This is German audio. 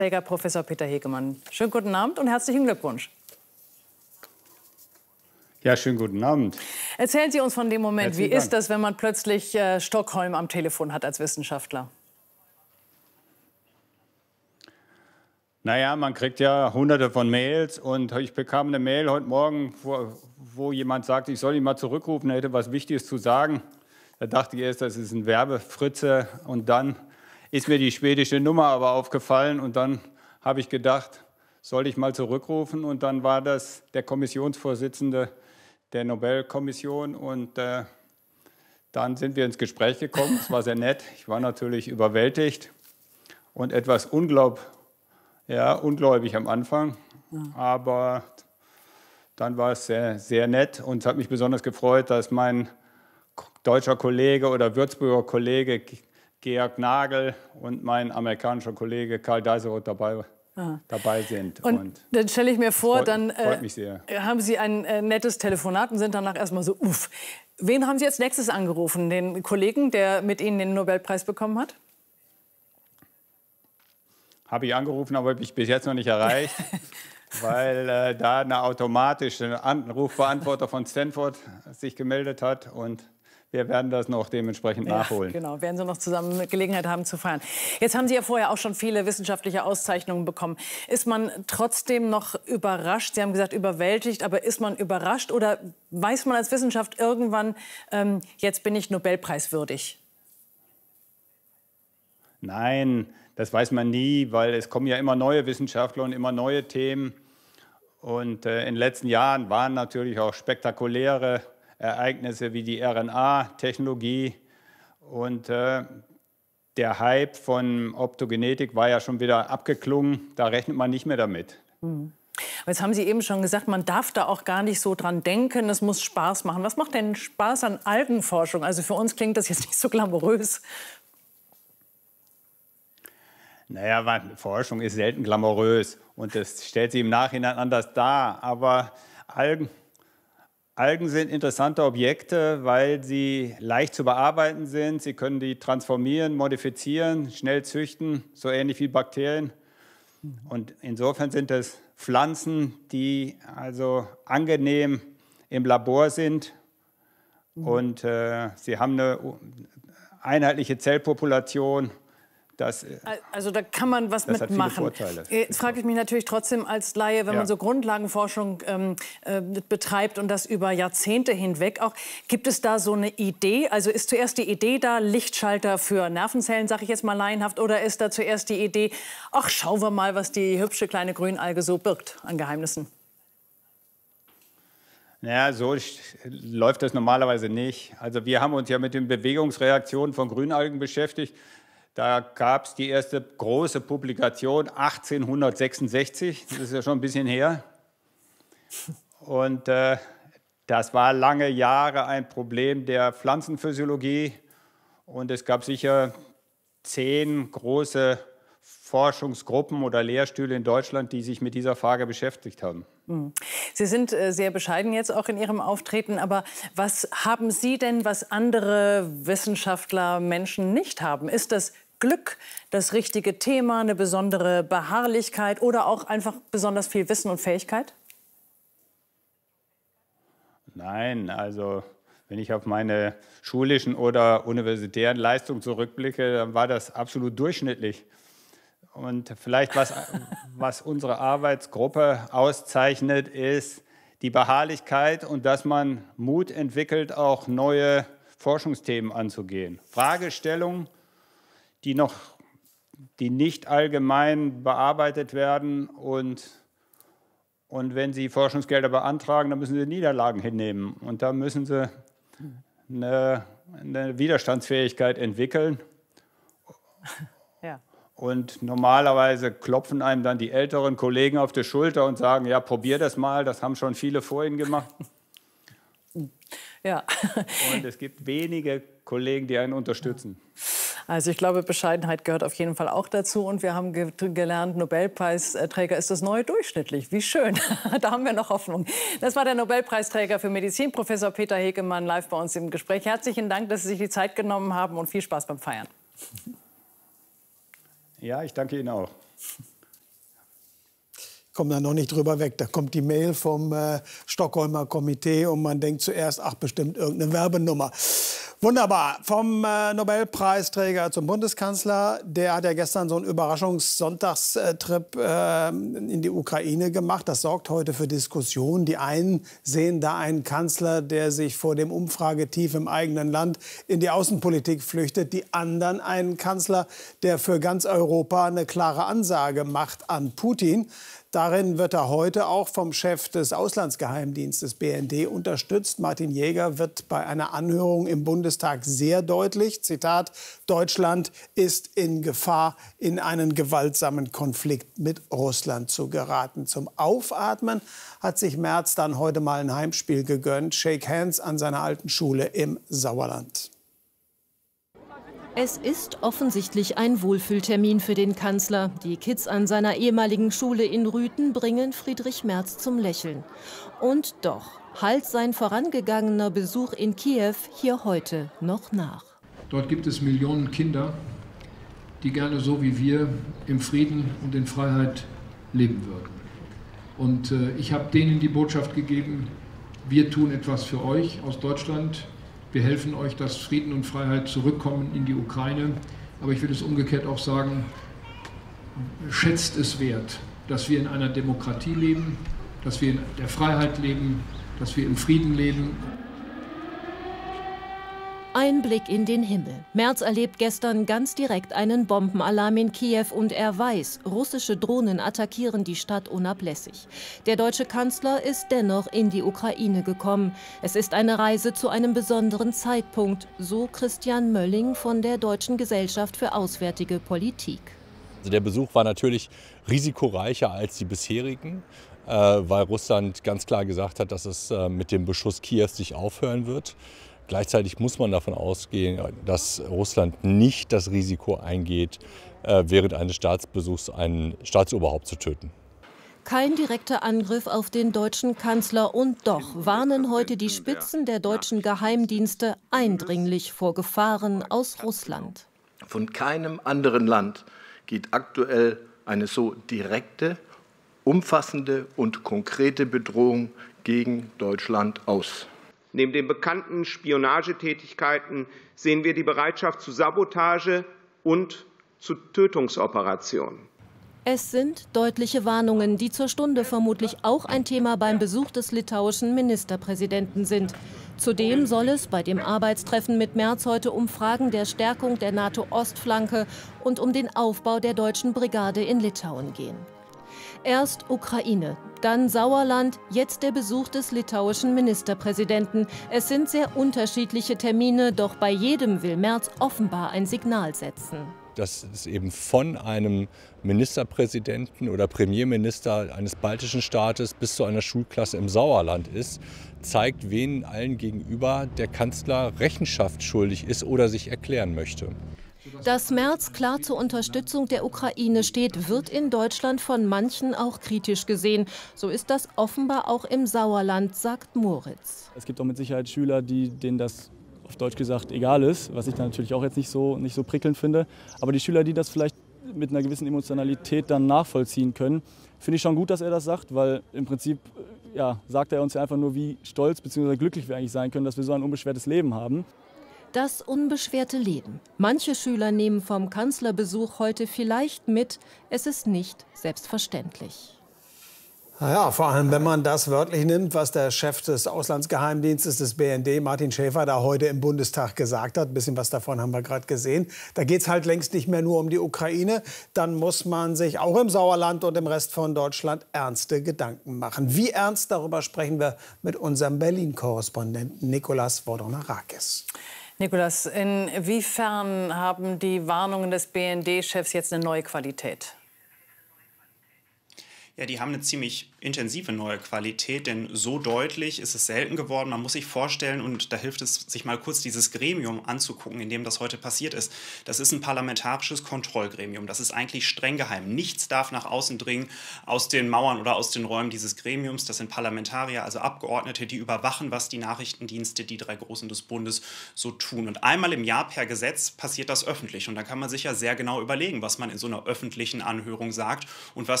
Träger Professor Peter Hegemann. Schönen guten Abend und herzlichen Glückwunsch. Ja, schönen guten Abend. Erzählen Sie uns von dem Moment, wie Herzlichen ist Dank. das, wenn man plötzlich Stockholm am Telefon hat als Wissenschaftler? Naja, man kriegt ja hunderte von Mails und ich bekam eine Mail heute Morgen, wo jemand sagt, ich soll ihn mal zurückrufen, er hätte was Wichtiges zu sagen. Da dachte ich erst, das ist ein Werbefritze und dann ist mir die schwedische Nummer aber aufgefallen und dann habe ich gedacht, soll ich mal zurückrufen und dann war das der Kommissionsvorsitzende der Nobelkommission und dann sind wir ins Gespräch gekommen. Es war sehr nett. Ich war natürlich überwältigt und etwas ungläubig am Anfang, aber dann war es sehr, sehr nett und es hat mich besonders gefreut, dass mein deutscher Kollege oder Würzburger Kollege Georg Nagel und mein amerikanischer Kollege Karl Deiseroth dabei sind. Und dann stelle ich mir vor, dann freut mich sehr. haben Sie ein nettes Telefonat und sind danach erstmal so, uff. Wen haben Sie als nächstes angerufen? Den Kollegen, der mit Ihnen den Nobelpreis bekommen hat? Habe ich angerufen, aber habe ich bis jetzt noch nicht erreicht, weil da eine automatische Anrufbeantworter von Stanford sich gemeldet hat und wir werden das noch dementsprechend nachholen. Genau, werden Sie noch zusammen Gelegenheit haben zu feiern. Jetzt haben Sie ja vorher auch schon viele wissenschaftliche Auszeichnungen bekommen. Ist man trotzdem noch überrascht? Sie haben gesagt überwältigt, aber ist man überrascht oder weiß man als Wissenschaft irgendwann, jetzt bin ich Nobelpreiswürdig? Nein, das weiß man nie, weil es kommen ja immer neue Wissenschaftler und immer neue Themen. Und in den letzten Jahren waren natürlich auch spektakuläre Ereignisse wie die RNA-Technologie. Und der Hype von Optogenetik war ja schon wieder abgeklungen. Da rechnet man nicht mehr damit. Jetzt haben Sie eben schon gesagt, man darf da auch gar nicht so dran denken, es muss Spaß machen. Was macht denn Spaß an Algenforschung? Also für uns klingt das jetzt nicht so glamourös. Naja, Forschung ist selten glamourös und das stellt sich im Nachhinein anders dar. Aber Algen sind interessante Objekte, weil sie leicht zu bearbeiten sind. Sie können die transformieren, modifizieren, schnell züchten, so ähnlich wie Bakterien. Und insofern sind es Pflanzen, die also angenehm im Labor sind. Und sie haben eine einheitliche Zellpopulation. Also da kann man was mitmachen. Jetzt frage ich mich natürlich trotzdem als Laie, wenn man so Grundlagenforschung betreibt und das über Jahrzehnte hinweg auch, gibt es da so eine Idee? Also ist zuerst die Idee da, Lichtschalter für Nervenzellen, sage ich jetzt mal laienhaft, oder ist da zuerst die Idee, ach, schauen wir mal, was die hübsche kleine Grünalge so birgt an Geheimnissen? Naja, so läuft das normalerweise nicht. Also wir haben uns ja mit den Bewegungsreaktionen von Grünalgen beschäftigt. Da gab es die erste große Publikation 1866, das ist ja schon ein bisschen her. Und das war lange Jahre ein Problem der Pflanzenphysiologie. Und es gab sicher 10 große Forschungsgruppen oder Lehrstühle in Deutschland, die sich mit dieser Frage beschäftigt haben. Sie sind sehr bescheiden jetzt auch in Ihrem Auftreten, aber was haben Sie denn, was andere Wissenschaftler, Menschen nicht haben? Ist das Glück, das richtige Thema, eine besondere Beharrlichkeit oder auch einfach besonders viel Wissen und Fähigkeit? Nein, also wenn ich auf meine schulischen oder universitären Leistungen zurückblicke, dann war das absolut durchschnittlich. Und vielleicht, was unsere Arbeitsgruppe auszeichnet, ist die Beharrlichkeit und dass man Mut entwickelt, auch neue Forschungsthemen anzugehen. Fragestellungen, die nicht allgemein bearbeitet werden. Und wenn Sie Forschungsgelder beantragen, dann müssen Sie Niederlagen hinnehmen. Und da müssen Sie eine Widerstandsfähigkeit entwickeln. Ja. Und normalerweise klopfen einem dann die älteren Kollegen auf die Schulter und sagen, ja, probier das mal, das haben schon viele vor Ihnen gemacht. Ja. Und es gibt wenige Kollegen, die einen unterstützen. Also ich glaube, Bescheidenheit gehört auf jeden Fall auch dazu. Und wir haben gelernt, Nobelpreisträger ist das neue durchschnittlich. Wie schön. Da haben wir noch Hoffnung. Das war der Nobelpreisträger für Medizin, Professor Peter Hegemann, live bei uns im Gespräch. Herzlichen Dank, dass Sie sich die Zeit genommen haben und viel Spaß beim Feiern. Ja, ich danke Ihnen auch. kommen da noch nicht drüber weg. Da kommt die Mail vom Stockholmer Komitee und man denkt zuerst, ach, bestimmt irgendeine Werbenummer. Wunderbar. Vom Nobelpreisträger zum Bundeskanzler. Der hat ja gestern so einen Überraschungssonntagstrip in die Ukraine gemacht. Das sorgt heute für Diskussionen. Die einen sehen da einen Kanzler, der sich vor dem Umfragetief im eigenen Land in die Außenpolitik flüchtet. Die anderen einen Kanzler, der für ganz Europa eine klare Ansage macht an Putin. Darin wird er heute auch vom Chef des Auslandsgeheimdienstes BND unterstützt. Martin Jäger wird bei einer Anhörung im Bundestag sehr deutlich, Zitat, Deutschland ist in Gefahr, in einen gewaltsamen Konflikt mit Russland zu geraten. Zum Aufatmen hat sich Merz dann heute mal ein Heimspiel gegönnt. Shake Hands an seiner alten Schule im Sauerland. Es ist offensichtlich ein Wohlfühltermin für den Kanzler. Die Kids an seiner ehemaligen Schule in Rüthen bringen Friedrich Merz zum Lächeln. Und doch hallt sein vorangegangener Besuch in Kiew hier heute noch nach. Dort gibt es Millionen Kinder, die gerne so wie wir im Frieden und in Freiheit leben würden. Und ich habe denen die Botschaft gegeben, wir tun etwas für euch aus Deutschland. Wir helfen euch, dass Frieden und Freiheit zurückkommen in die Ukraine. Aber ich will es umgekehrt auch sagen, schätzt es wert, dass wir in einer Demokratie leben, dass wir in der Freiheit leben, dass wir im Frieden leben. Ein Blick in den Himmel. Merz erlebt gestern ganz direkt einen Bombenalarm in Kiew und er weiß, russische Drohnen attackieren die Stadt unablässig. Der deutsche Kanzler ist dennoch in die Ukraine gekommen. Es ist eine Reise zu einem besonderen Zeitpunkt, so Christian Mölling von der Deutschen Gesellschaft für Auswärtige Politik. Also der Besuch war natürlich risikoreicher als die bisherigen, weil Russland ganz klar gesagt hat, dass es mit dem Beschuss Kiews nicht aufhören wird. Gleichzeitig muss man davon ausgehen, dass Russland nicht das Risiko eingeht, während eines Staatsbesuchs ein Staatsoberhaupt zu töten. Kein direkter Angriff auf den deutschen Kanzler und doch warnen heute die Spitzen der deutschen Geheimdienste eindringlich vor Gefahren aus Russland. Von keinem anderen Land geht aktuell eine so direkte, umfassende und konkrete Bedrohung gegen Deutschland aus. Neben den bekannten Spionagetätigkeiten sehen wir die Bereitschaft zu Sabotage und zu Tötungsoperationen. Es sind deutliche Warnungen, die zur Stunde vermutlich auch ein Thema beim Besuch des litauischen Ministerpräsidenten sind. Zudem soll es bei dem Arbeitstreffen mit Merz heute um Fragen der Stärkung der NATO-Ostflanke und um den Aufbau der deutschen Brigade in Litauen gehen. Erst Ukraine, dann Sauerland, jetzt der Besuch des litauischen Ministerpräsidenten. Es sind sehr unterschiedliche Termine, doch bei jedem will Merz offenbar ein Signal setzen. Dass es eben von einem Ministerpräsidenten oder Premierminister eines baltischen Staates bis zu einer Schulklasse im Sauerland ist, zeigt, wen allen gegenüber der Kanzler Rechenschaft schuldig ist oder sich erklären möchte. Dass Merz klar zur Unterstützung der Ukraine steht, wird in Deutschland von manchen auch kritisch gesehen. So ist das offenbar auch im Sauerland, sagt Moritz. Es gibt auch mit Sicherheit Schüler, denen das auf Deutsch gesagt egal ist, was ich dann natürlich auch jetzt nicht so prickelnd finde. Aber die Schüler, die das vielleicht mit einer gewissen Emotionalität dann nachvollziehen können, finde ich schon gut, dass er das sagt, weil im Prinzip sagt er uns ja einfach nur, wie stolz bzw. glücklich wir eigentlich sein können, dass wir so ein unbeschwertes Leben haben. Das unbeschwerte Leben. Manche Schüler nehmen vom Kanzlerbesuch heute vielleicht mit, es ist nicht selbstverständlich. Naja, vor allem, wenn man das wörtlich nimmt, was der Chef des Auslandsgeheimdienstes des BND, Martin Schäfer, da heute im Bundestag gesagt hat. Ein bisschen was davon haben wir gerade gesehen. Da geht es halt längst nicht mehr nur um die Ukraine. Dann muss man sich auch im Sauerland und im Rest von Deutschland ernste Gedanken machen. Wie ernst, darüber sprechen wir mit unserem Berlin-Korrespondenten Nikolas Wodonarakis. Nikolas, inwiefern haben die Warnungen des BND-Chefs jetzt eine neue Qualität? Ja, die haben eine ziemlich intensive neue Qualität, denn so deutlich ist es selten geworden. Man muss sich vorstellen, und da hilft es, sich mal kurz dieses Gremium anzugucken, in dem das heute passiert ist. Das ist ein parlamentarisches Kontrollgremium. Das ist eigentlich streng geheim. Nichts darf nach außen dringen aus den Mauern oder aus den Räumen dieses Gremiums. Das sind Parlamentarier, also Abgeordnete, die überwachen, was die Nachrichtendienste, die drei Großen des Bundes, so tun. Und einmal im Jahr per Gesetz passiert das öffentlich. Und da kann man sich ja sehr genau überlegen, was man in so einer öffentlichen Anhörung sagt und was